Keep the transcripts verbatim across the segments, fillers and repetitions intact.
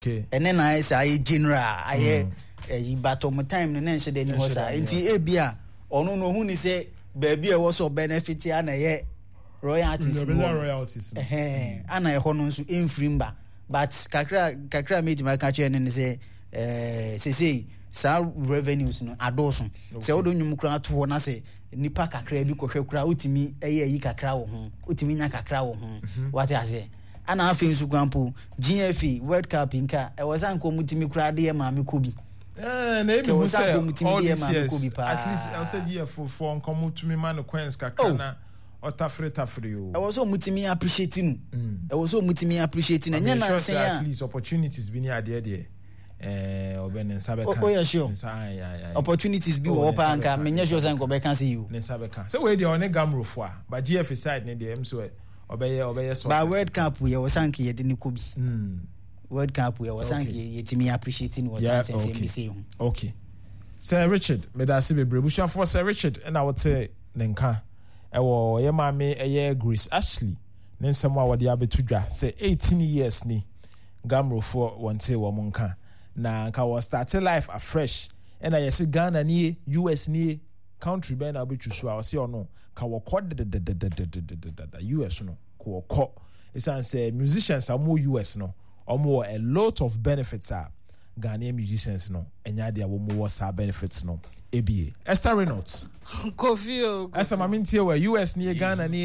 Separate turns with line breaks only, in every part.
Okay.
And then I say general, I eh but on my time no nse de ni ho sa. Nti e bia ono no hu ni say baby e wo so benefit ya na ye royalties.
Royalties.
Eh ana e ho no nso enfrimba. But kakra kakra meet my catch and say eh say say sa revenues no adoso. Say odo nyum kra to ho na say nipa kakra bi kohwe kra utimi eye yi kakra wo ho. Utimi nya kakra wo ho. What I say? Ana afin su gwampo G F E World Cup inka e was anko mutimi kura de ma me kobi
eh na ebi mu say all these years at least I said yeah for for nko mutumi man coins kakra na otafre tafre o
e was so mutimi appreciate mu e was so mutimi appreciate na nya na say
at least opportunities bi ni ade de eh oben nsa be kan
oh yeah sure
nsa
opportunities bi wo pa anka me nya sure say nko be kan see you
nsa be kan so we dey on gamro fo a but G F side ne dey em so obeye obeye so
ba World Cup we was sank ye de ni kobi mm World Cup we was sank ye timi appreciating was sank say me say
okay Sir Richard me da se bebre busha for Sir Richard and I would say nenka e wo ye ma me eye Grace Ashley ne nsem a wode abetudwa say eighteen years ni gamro for wonte wo monka na nka was start life afresh and I say Ghana ni U S ni country ben na betu so a say ono ka wo kod the U S no ko ko isan say musicians are more U S no or more a lot of benefits are Ghanaian musicians no enya dia wo more sa benefits no A B A Esther Reynolds
Kofi
Esther mamintie we U S ni Ghana ni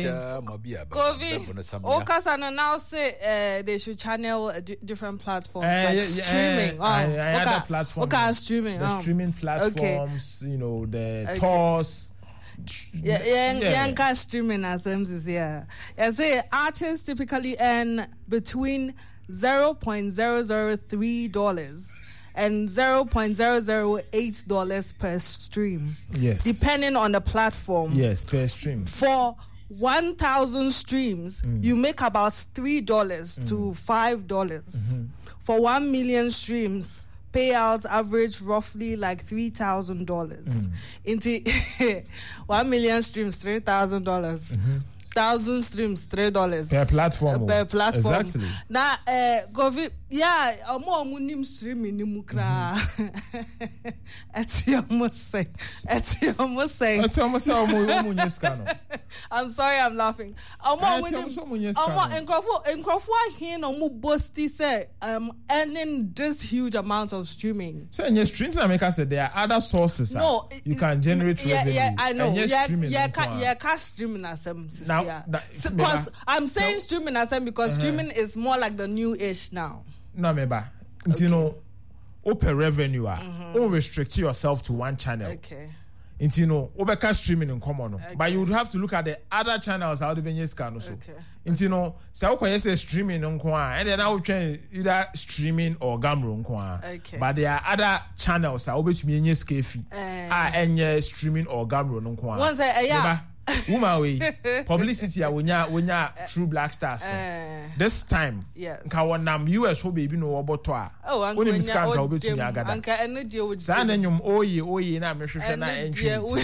Kofi o kasa no now say uh, they should channel uh, d- different platforms uh, like yeah, streaming
uh,
oh
uh,
okay
platforms
okay streaming
the
um.
streaming platforms okay. You know the okay. tours
yeah yeah yeah, yeah. streaming as M C C yeah I say artists typically earn between zero point zero zero three dollars and zero point zero zero eight dollars per stream.
Yes.
Depending on the platform.
Yes, per stream.
For one thousand streams, mm. you make about three dollars mm. to five dollars. Mm-hmm. For one million streams, payouts average roughly like three thousand dollars. Mm. Into one million streams, three thousand dollars. Mm-hmm. Thousand streams, three dollars
per platform.
Per platform.
Exactly.
Now, uh, COVID, yeah, I'm more munim streaming in Mukra. Eti almost say, Eti almost say.
Eti almost say,
I'm sorry, I'm laughing. I'm more munim. I'm more encrofu encrofu here no mu boasty say um earning this huge amount of streaming.
Say your streams na make us say there are other sources.
No,
you can generate
yeah,
revenue.
Yeah, I know. Yeah, yeah,
ca-
yeah, ca- streaming as some.
Now,
yeah. Because I'm saying so, streaming as because uh-huh. streaming is more like the new ish now.
No, meba. Okay. You know, open revenue. Mm-hmm. Don't restrict yourself to one channel.
Okay.
You know, obeka streaming in common. Okay. But you would have to look at the other channels how the benches can also.
Okay.
You know, so okay, say streaming on and then I will try either streaming or gamro on
Okay.
But there are other channels that will be to me in scafe. Ah, and streaming or gamro on
Once uh, yeah.
Woman we publicity ya wonya wonya true black stars no.
uh,
This time
yes
nka wonam U S ho baby no woboto a
woni
miska nka obetumi agada
anka eno die wo
sa na nyum oye oye na mehwehwe na entwe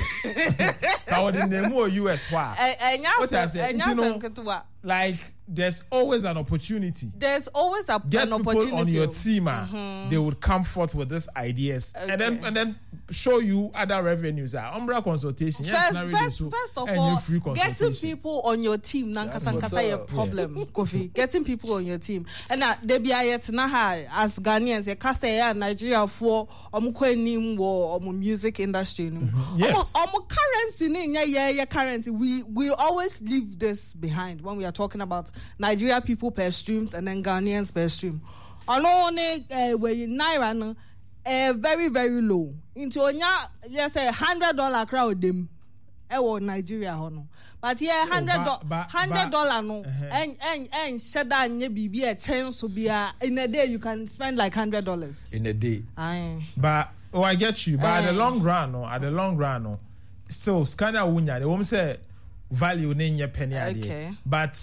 ka wodi nemu U S ho a
enya enya senketwa
like there's always an opportunity.
There's always a,
Get
an opportunity.
People on your team, mm-hmm. they would come forth with these ideas okay. and then and then show you other revenues. Uh, Umbra consultation.
First,
yes,
first,
so,
first of all, getting people on your team nankasa a problem. Yeah. Kofi, getting people on your team. And now they be ayet na ha as Ghanaians. Ye kase ya Nigeria for omukwe nim wo omu music industry nim.
Yes.
Omu currency ni yeah yeah yeah currency. We we always leave this behind when we are talking about Nigeria people per streams and then Ghanaians per stream. Ono ne we naira no eh very very low. Into onya just say hundred dollar crowd them. E wo Nigeria ho no. But yeah hundred hundred dollar no en en en sheda nye bibi e chen so bia in a day you can spend like hundred dollars
in a day.
Aye.
But oh I get you. But uh, at the long run no, at the long run no. So scanner wunya they won't say value ne nye penny
okay.
But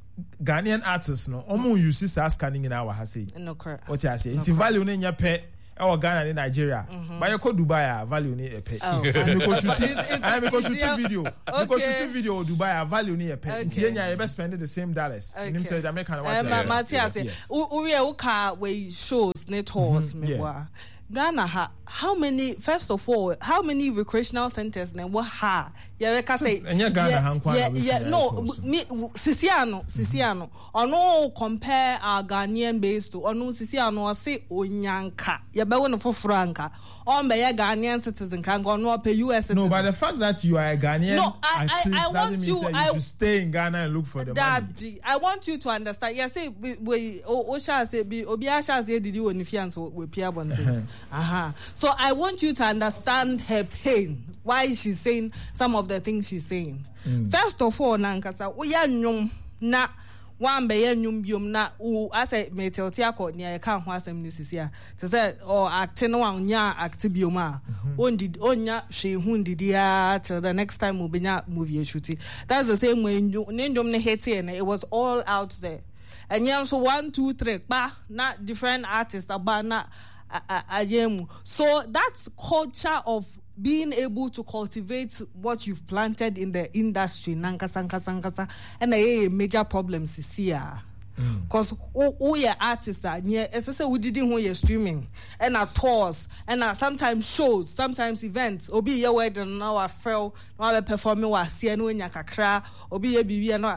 Ghanaian artists no omo use this scanning in our ha say.
No correct.
What you say? It's value ne nye pe Our Ghana in Nigeria. But you go Dubai, value ni a pay. I am going to shoot video. Because shoot video Dubai, value ni a pay. Tienya, you best spend the same dollars. And him say Jamaican.
Matthias, Uri Uka we shows networks me. Ghana ha how many first of all how many recreational centers na what ha yeah we can say yeah yeah, yeah no me Sisiano Sisiano ono compare our Ghanaian base to ono Sisiano say onyanka ya be won for franca on be Ghanaian citizen can go no pay U S citizen.
No, but the fact that you are a Ghanaian
no I I, I want you
I you stay in Ghana and look for the
that
money.
Be, I want you to understand. Yeah, say we we o sha say be obi a sha say did you on fiance we pia bonte. Uh-huh. So I want you to understand her pain. Why she's saying some of the things she's saying. Mm. First of all, nankasa we ya nyum na one be ya nyum biom na u ase metelti akọ nia ka ho asem ni sisia. To say or acting no anya act biom a on did onya hwe hu didia till the next time we be movie shooting. That's the same way nyum ne hate and it was all out there. And yeah, so one, two, three, ba not different artists about na so that's culture of being able to cultivate what you've planted in the industry nankasa nkasa nkasa and a major problem is here because all your artists are near especially we didn't hear your streaming and our tours and our sometimes shows sometimes events obi your wedding now I fell now performing was see no nya kakra obi ye bibi no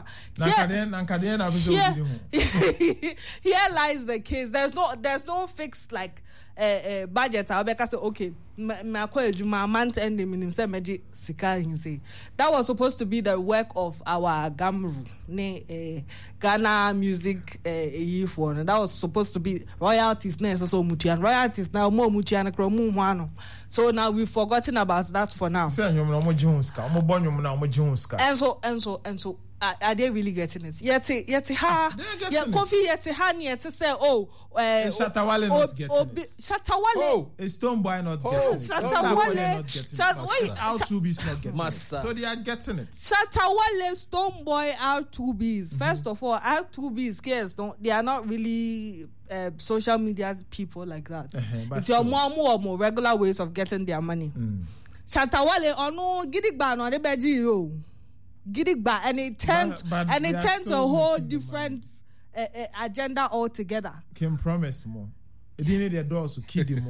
here lies the case. There's no there's no fixed like uh, uh, budget. I'll be say okay my my month ending minim say meji sika hinse. That was supposed to be the work of our Gamru ne uh, Ghana music uh, for that was supposed to be royalties na so mutian royalties now more mutian kro mu hwano. So now we've forgotten about that for now.
Say nyom na mo jihunska mo bonyom na mo jihunska.
And so and so and so Are, are they really getting it? Yet, yet, ha, yeah, coffee, yet, honey, yet to say, oh, uh,
Shatawale not getting
oh,
it.
Shatawale,
oh, is Stonebwoy not getting
oh,
it?
Shatawale
not getting
Shat-
it.
wait,
R two B's not getting Massa. it. So they are getting it.
Shatawale, Stonebwoy, R two B's. Mm-hmm. First of all, R two B's, kids don't, they are not really uh, social media people like that. Uh-huh, it's your more, more, more regular ways of getting their money. Mm. Shatawale, oh no, Gidigba, no, they beji you. Gidigba, and it turned but, but and it turned a whole different uh, uh, agenda altogether.
Can promise more. It didn't need the doors to kid him more.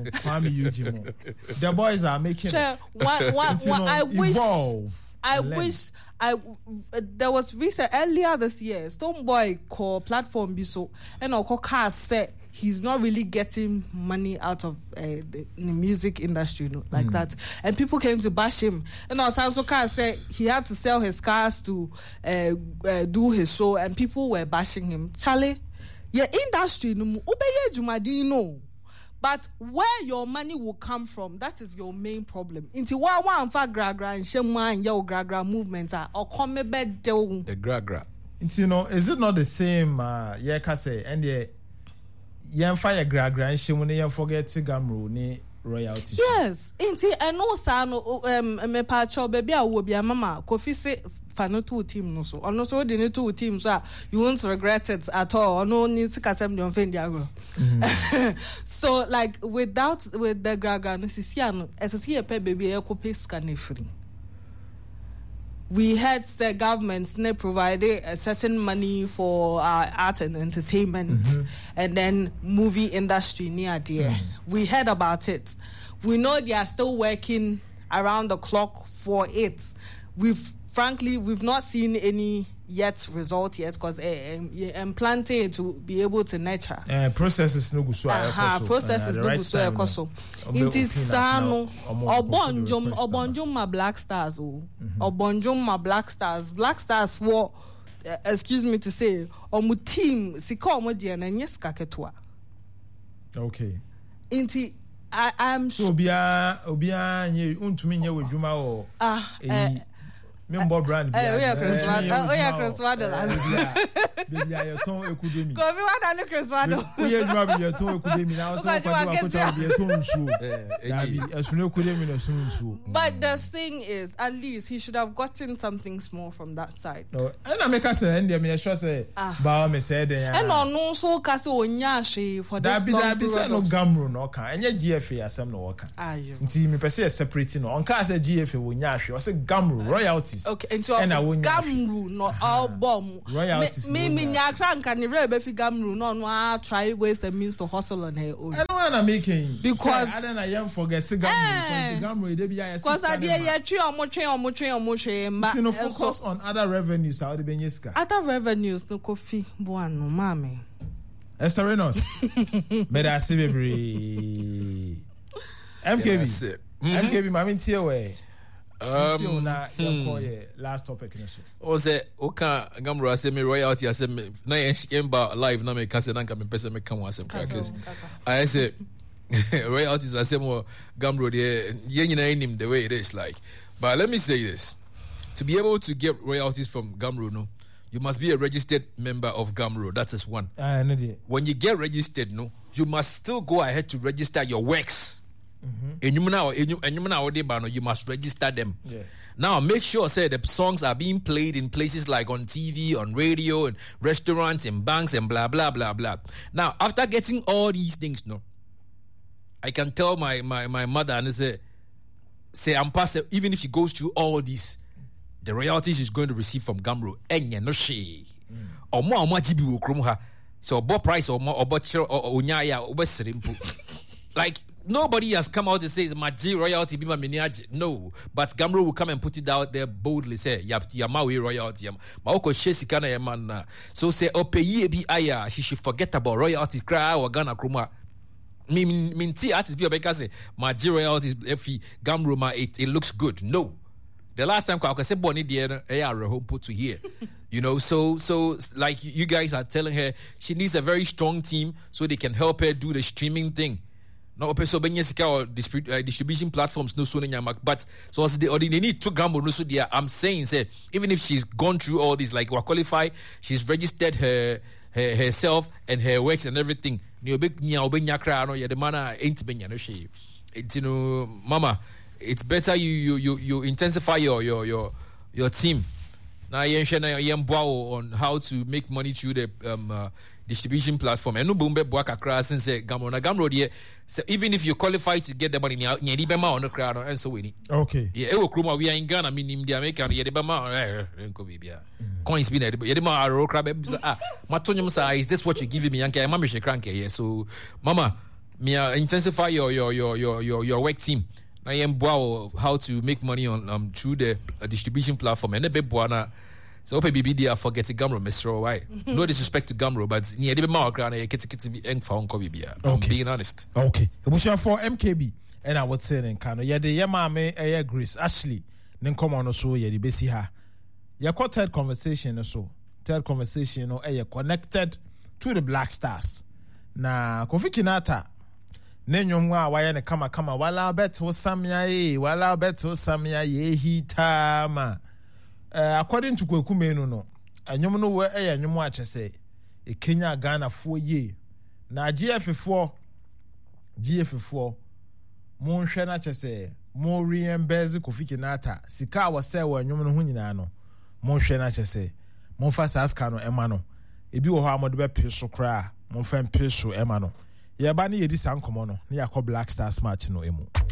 The boys are making
sure,
it.
One, one, one, I wish.
Evolve
I wish. I uh, there was recent earlier this year. Stonebwoy called platform biso and Okoka said he's not really getting money out of uh, the, the music industry, you know, like mm. that. And people came to bash him. And Osansoka said he had to sell his cars to uh, uh, do his show, and people were bashing him. Charlie, your industry, no. But where your money will come from, that is your main problem. Into one one for gragra and shema and your gragra movements are or come bed do
the gragra.
You know, is it not the same? Uh, yeah, Kase and the. Yan fire gragra and she when you forget to gamro ni royalty.
Yes, inti and no son um me pacho baby I will be a mama coffee say fano two team no so ono so the two teams so you won't regret it at all. No need to kasem the offend diago. So like without with the gragra no sisiano as a see pe baby e ko pay scan free. We had the government they provided a certain money for uh, art and entertainment, mm-hmm. and then movie industry near there. Mm. We heard about it. We know they are still working around the clock for it. We've frankly we've not seen any yet result yet because uh, um, planting to be able to nurture.
Uh, processes no go so.
Aha, processes no go so ekoso. It is sano obonjom obonjom ma Black Stars oh. Obonjom ma Black Stars. Black Stars for uh, excuse me to say omu team sika omo je na nyeska ketwa.
Okay.
Inti I am
so obia obia nye untumi nye wedwuma o.
Ah eh
me mbo brand bi.
Eh, we are Christmas. Oh, yeah, Christmas.
Baby, I ton ekudemi.
Go be what and Christmas.
We are you be ton ekudemi now so kwa kwa kwa be ton nsuo. Dabi, esunu ekudemi na sunu nsuo.
But the thing is, at least he should have gotten something small from that side.
No, and I make us say and me sure say ba me say den.
And no so ka say onya hwe for this
dabi,
long
dabi,
period.
Dabi dabi say no gamro no ka. Enye G F A asem no work.
Ayo.
Nti me pese separating no. Onka say G F A wonya hwe. O say gamro royalties.
Okay, into gamro no album.
Royalties.
Me me nya kranka ni re be fi gamro no no a try ways and means to hustle on her own.
I don't wanna making
because
I don't am forget gamro. Gamro dey be ya.
Because I dey ya twi omo twi omo twi omo hwe mba.
You know, focus on other revenues. How the benyeska.
Other revenues no kofi buano mame.
Esther Reynolds. Better see baby. M K B. M K B. Mami tie we. Um. Na your last topic nation.
O say oka gamro say me royalty say me na yemba live na me kase na nka me pese me kan wasem crackers. I say royalties I say more gamro dey yen nyina enim the way it is like. But let me say this. To be able to get royalties from Gumroad, no, you must be a registered member of Gumroad. That is one.
Uh, no,
when you get registered, no, you must still go ahead to register your works. Mm-hmm. You must register them.
Yeah.
Now, make sure, say, the songs are being played in places like on T V, on radio, and restaurants, and banks, and blah, blah, blah, blah. Now, after getting all these things, no, I can tell my, my, my mother and say, say, I'm past, even if she goes through all these, the royalties is going to receive from Gumroad. Enye no she. Or more or more G B will chrome her. So, about price or more or butcher or Onyaya or West like, nobody has come out and says, my G royalty be my miniaji. No. But Gumroad will come and put it out there boldly, say, Yamawi royalty. Maoko Shesikana Yaman. So, say, O P E B Aya, she should forget about royalty, cry or Ghana Kruma. Mean, mean, T artists be because my G royalties, if he Gumroad, it, it looks good. No. The last time I said Bonnie dear home put to here. You know, so so like you guys are telling her she needs a very strong team so they can help her do the streaming thing. No so or distribution platforms no so but so as they or they need to gamble no so there. I'm saying say even if she's gone through all this like we're qualified, she's registered her, her herself and her works and everything. You know, mama. It's better you you you, you intensify your your your your team. Now you on how to make money through the um, uh, distribution platform. And no boombe boaka crass and say Gumroad na Gumroad here. So even if you qualify to get the money, you need to on the crowd and so we need.
Okay.
Yeah, ewo kruma we are in Ghana. Meaning the American. Yeah, the bama. Coins been there. Yeah, the ma aro crab. Ah, matonyum sa is this what you giving me? Yanke, mama she cranky. Yeah, so mama, me intensify your your your your your your work team. I am how to make money on um through the uh, distribution platform and the Bebuana. So open B B D are forgetting Gumroad, Mister Right? No disrespect to Gumroad, but near the mark around a kitty kitty and found Kobe. I'm being honest.
Okay. We shall for M K B and I would say in Kano. Yeah, the Yama may air Greece. Ashley, then come on so yeah, the basic ha. Yeah, quite third conversation or so. Third conversation or air connected to the Black Stars. Na Kofi Kinata. Nenyomwa waya ne kama kama wala beto samya ye wala beto samya ye hitama uh, according to Kwekume no no anyom no we eh anyom a chese e Kenya Ghana fo ye na G F four G F four mo nhwe na chese mo reimburse Kofi Kinata sika wa se wa anyom no ho nyina no mo nhwe na chese mo fa saska no ema no ebi wo ho amode be peso kra mo fa peso ema no yeba ne yedi san komo no ne yakọ Black Stars match no emu.